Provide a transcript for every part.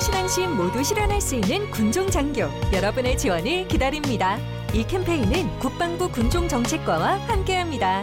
신앙심 모두 실현할 수 있는 군종장교 여러분의 지원을 기다립니다. 이 캠페인은 국방부 군종정책과와 함께합니다.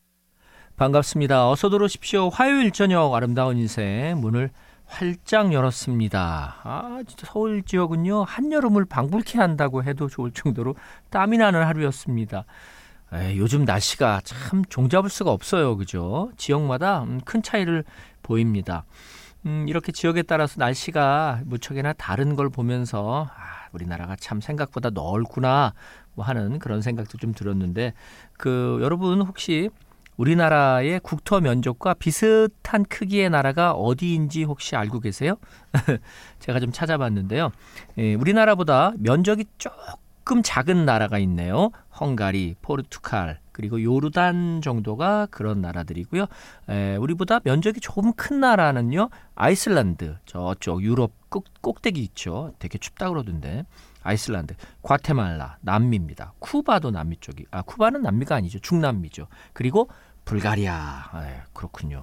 반갑습니다. 어서 들어오십시오. 화요일 저녁 아름다운 인생 문을 활짝 열었습니다. 진짜 서울 지역은요, 한여름을 방불케 한다고 해도 좋을 정도로 땀이 나는 하루였습니다. 요즘 날씨가 참 종잡을 수가 없어요. 그죠? 지역마다 큰 차이를 보입니다. 이렇게 지역에 따라서 날씨가 무척이나 다른 걸 보면서 우리나라가 참 생각보다 넓구나 하는 그런 생각도 좀 들었는데, 여러분 혹시 우리나라의 국토 면적과 비슷한 크기의 나라가 어디인지 혹시 알고 계세요? 제가 좀 찾아봤는데요. 우리나라보다 면적이 조금 작은 나라가 있네요. 헝가리, 포르투갈, 그리고 요르단 정도가 그런 나라들이고요. 우리보다 면적이 조금 큰 나라는요, 아이슬란드, 저쪽 유럽 꼭대기 있죠. 되게 춥다 그러던데. 아이슬란드, 과테말라, 남미입니다. 쿠바도 남미 쪽이, 쿠바는 남미가 아니죠. 중남미죠. 그리고 불가리아. 그렇군요.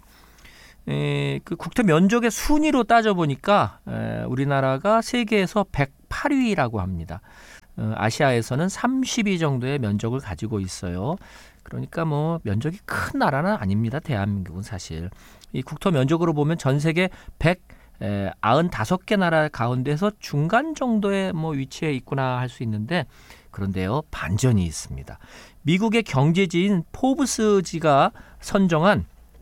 그 국토 면적의 순위로 따져보니까 우리나라가 세계에서 108위라고 합니다. 아시아에서는 30위 정도의 면적을 가지고 있어요. 그러니까 면적이 큰 나라는 아닙니다. 대한민국은 사실. 이 국토 면적으로 보면 전 세계 195개 나라 가운데서 중간 정도의 위치에 있구나 할 수 있는데, 그런데요, 반전이 있습니다. 미국의 경제지인 포브스지가 선정한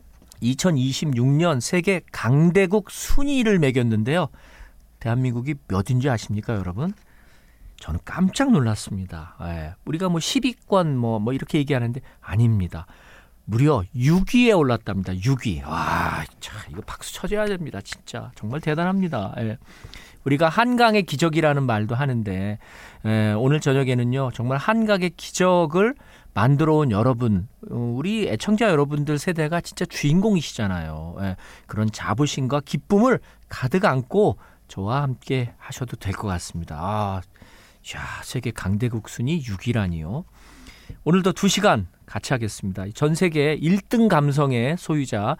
2026년 세계 강대국 순위를 매겼는데요. 대한민국이 몇인지 아십니까, 여러분? 저는 깜짝 놀랐습니다. 우리가 10위권 이렇게 얘기하는데 아닙니다. 무려 6위에 올랐답니다. 6위. 와, 참 이거 박수 쳐줘야 됩니다. 진짜 정말 대단합니다. 우리가 한강의 기적이라는 말도 하는데, 오늘 저녁에는요, 정말 한강의 기적을 만들어 온 여러분, 우리 애청자 여러분들 세대가 진짜 주인공이시잖아요. 그런 자부심과 기쁨을 가득 안고 저와 함께 하셔도 될 것 같습니다. 세계 강대국 순위 6위라니요. 오늘도 2시간 같이 하겠습니다. 전 세계 1등 감성의 소유자,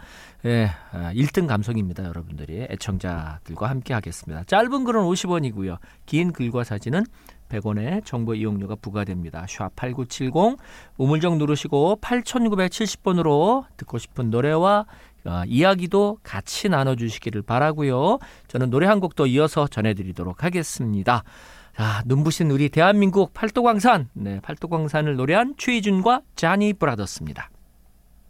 1등 감성입니다. 여러분들이 애청자들과 함께 하겠습니다. 짧은 글은 50원이고요. 긴 글과 사진은 100원의 정보 이용료가 부과됩니다. #8970 우물정 누르시고 8970번으로 듣고 싶은 노래와 이야기도 같이 나눠주시기를 바라고요. 저는 노래 한 곡 더 이어서 전해드리도록 하겠습니다. 눈부신 우리 대한민국 팔도광산, 팔도광산을 노래한 최희준과 자니 브라더스입니다.